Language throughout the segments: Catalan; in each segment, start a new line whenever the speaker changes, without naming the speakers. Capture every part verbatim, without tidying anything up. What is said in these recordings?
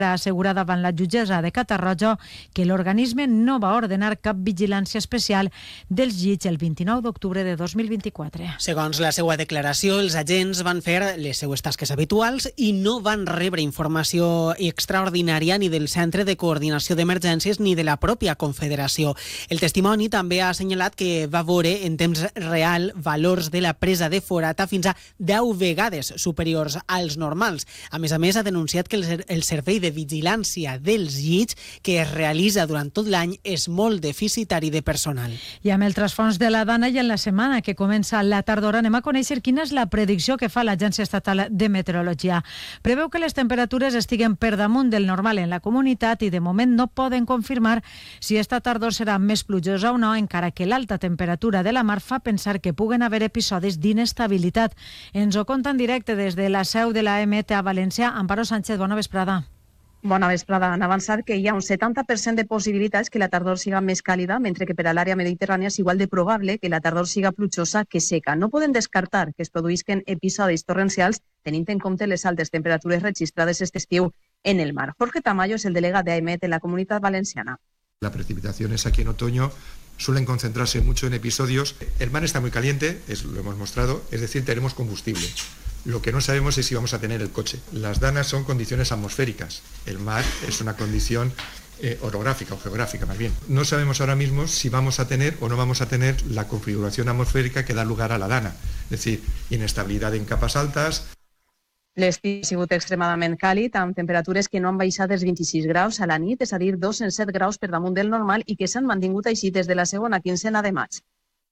ha assegurat davant la jutgessa de Catarroja que l'organisme no va ordenar cap vigilància especial dels llits el vint-i-nou d'octubre de dos mil vint-i-quatre.
Segons la seva declaració, els agents van fer les seues tasques habituals i no van rebre informació extraordinària ni del Centre de Coordinació d'Emergències ni de la pròpia Confederació. El testimoni també ha assenyalat que va veure en temps real valors de la presa de forata fins a deu vegades superiors als normals. A més a més, ha denunciat que el, el servei de vigilància dels llits que es realitza durant tot l'any és molt deficitari de personal.
I amb el trasfons de la Dana i en la setmana que comença la tardor anem a conèixer quina és la predicció que fa l'Agència Estatal de Meteorologia. Preveu que les temperatures estiguen per damunt del normal en la comunitat i de moment no poden confirmar si esta tardor serà més plujosa o no, encara que l'alta temperatura de la mar fa pensar que puguen haver episodis d'inestabilitat. Ens ho conta en directe des de la seu de la A M T a València. Amparo Sánchez, bona vesprada.
Bona vesprada. En avançar que hi ha un setanta per cent de possibilitats que la tardor siga més càlida, mentre que per a l'àrea mediterrània és igual de probable que la tardor siga plujosa que seca. No poden descartar que es produïsquen episodis torrencials tenint en compte les altes temperatures registrades aquest estiu en el mar. Jorge Tamayo es el delegado de A M T en la Comunitat Valenciana.
Las precipitaciones aquí en otoño suelen concentrarse mucho en episodios. El mar está muy caliente, es, lo hemos mostrado, es decir, tenemos combustible. Lo que no sabemos es si vamos a tener el coche. Las danas son condiciones atmosféricas. El mar es una condición eh, orográfica o geográfica más bien. No sabemos ahora mismo si vamos a tener o no vamos a tener la configuración atmosférica que da lugar a la dana. Es decir, inestabilidad en capas altas.
L'estiu ha sigut extremadament càlid, amb temperatures que no han baixat dels vint-i-sis graus a la nit, és a dir, dos cents set graus per damunt del normal i que s'han mantingut així des de la segona quincena de maig.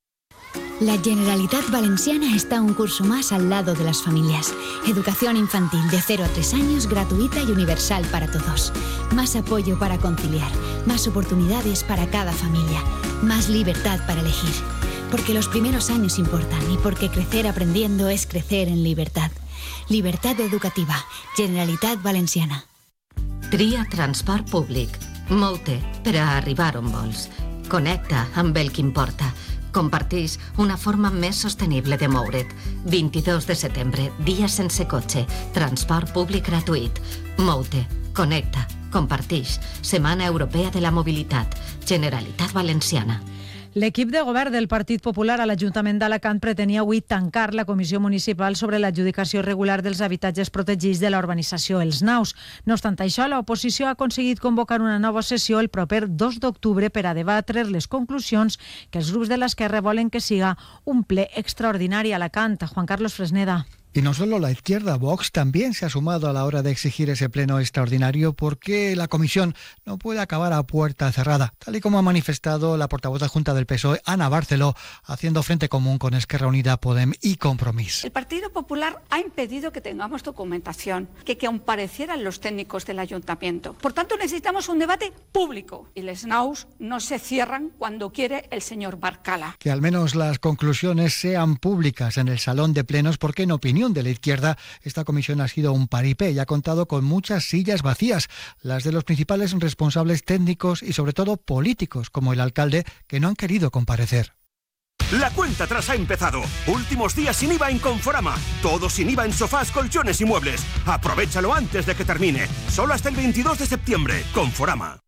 La Generalitat Valenciana está un curso más al lado de las familias. Educación infantil de cero a tres años, gratuita y universal para todos. Más apoyo para conciliar, más oportunidades para cada familia, más libertad para elegir. Porque los primeros años importan y porque crecer aprendiendo es crecer en libertad. Libertad educativa. Generalitat Valenciana.
Tria transport públic. Mou-te per a arribar on vols. Connecta amb el que importa. Comparteix una forma més sostenible de moure't. vint-i-dos de setembre, dia sense cotxe. Transport públic gratuït. Mou-te, connecta, comparteix. Setmana Europea de la Mobilitat. Generalitat Valenciana.
L'equip de govern del Partit Popular a l'Ajuntament d'Alacant pretenia avui tancar la comissió municipal sobre l'adjudicació regular dels habitatges protegits de la urbanització Els Naus. No obstant això, l'oposició ha aconseguit convocar una nova sessió el proper dos d'octubre per a debatre les conclusions que els grups de l'esquerra volen que siga un ple extraordinari a Alacant. Juan Carlos Fresneda.
Y no solo la izquierda, Vox también se ha sumado a la hora de exigir ese pleno extraordinario porque la comisión no puede acabar a puerta cerrada, tal y como ha manifestado la portavoz adjunta del P S O E, Ana Barceló, haciendo frente común con Esquerra Unida, Podem y Compromís.
El Partido Popular ha impedido que tengamos documentación, que, que comparecieran los técnicos del ayuntamiento. Por tanto, necesitamos un debate público y les naus no se cierran cuando quiere el señor Barcala.
Que al menos las conclusiones sean públicas en el salón de plenos, porque en opinión de la izquierda, esta comisión ha sido un paripé y ha contado con muchas sillas vacías, las de los principales responsables técnicos y sobre todo políticos, como el alcalde, que no han querido comparecer.
La cuenta atrás ha empezado. Últimos días sin I V A en Conforama. Todo sin I V A en sofás, colchones y muebles. Aprovéchalo antes de que termine. Solo hasta el veintidós de septiembre. Conforama.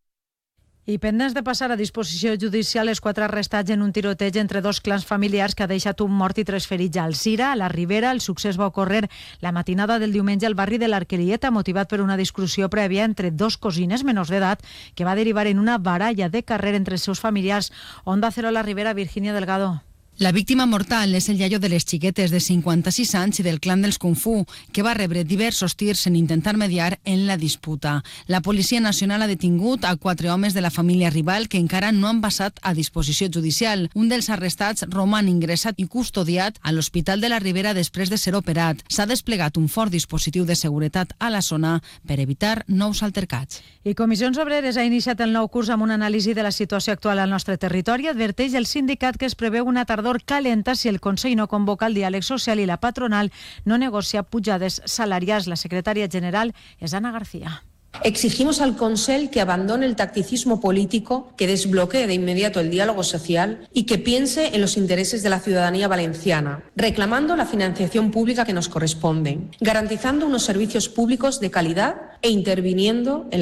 I pendents de passar a disposició judicial els quatre arrestats en un tiroteig entre dos clans familiars que ha deixat un mort i tres ferits a Alzira, a la Ribera. El succés va ocórrer la matinada del diumenge al barri de l'Arquerieta, motivat per una discussió prèvia entre dos cosines menors d'edat que va derivar en una baralla de carrer entre els seus familiars. Onda Cero a la Ribera, Virginia Delgado.
La víctima mortal és el iaio de les xiquetes de cinquanta-sis anys i del clan dels Kung Fu, que va rebre diversos tirs en intentar mediar en la disputa. La Policia Nacional ha detingut a quatre homes de la família rival que encara no han passat a disposició judicial. Un dels arrestats roman ingressat i custodiat a l'Hospital de la Ribera després de ser operat. S'ha desplegat un fort dispositiu de seguretat a la zona per evitar nous altercats.
I Comissions Obreres ha iniciat el nou curs amb una anàlisi de la situació actual al nostre territori. Adverteix el sindicat que es preveu una tardor calenta si el Consell no convoca el diàleg social i la patronal no negocia pujades salarials. La secretària general és Anna García.
Exigimos al Consell que abandone el tacticismo político, que desbloquee de inmediato el diálogo social y que piense en los intereses de la ciudadanía valenciana, reclamando la financiación pública que nos corresponde, garantizando unos servicios públicos de calidad e interviniendo en